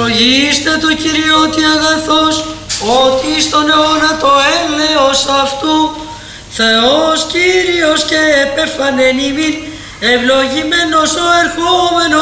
Ευλογήστε το Κυριώτη αγαθός, ότι στον αιώνα το έλεος αυτού, Θεός Κύριος και επεφανέν ημίν, ευλογημένος ο ερχόμενος